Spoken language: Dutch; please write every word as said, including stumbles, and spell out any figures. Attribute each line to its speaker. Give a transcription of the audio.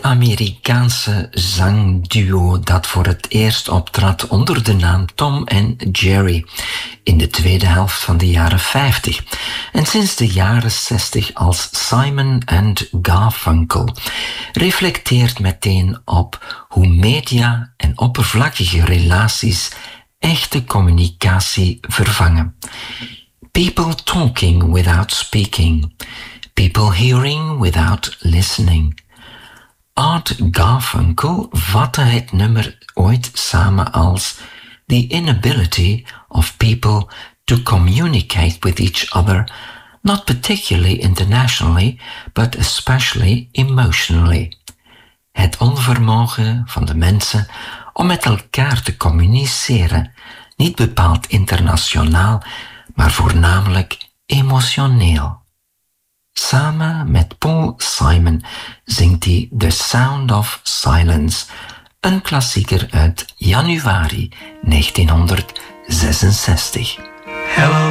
Speaker 1: Amerikaanse zangduo dat voor het eerst optrad onder de naam Tom en Jerry in de tweede helft van de jaren vijftig en sinds de jaren zestig als Simon and Garfunkel, reflecteert meteen op hoe media en oppervlakkige relaties echte communicatie vervangen. People talking without speaking. People hearing without listening. Art Garfunkel vatte het nummer ooit samen als the inability of people to communicate with each other, not particularly internationally, but especially emotionally. Het onvermogen van de mensen om met elkaar te communiceren, niet bepaald internationaal, maar voornamelijk emotioneel. Samen met Paul Simon zingt hij The Sound of Silence, een klassieker uit januari negentienhonderdzesenzestig.
Speaker 2: Hello.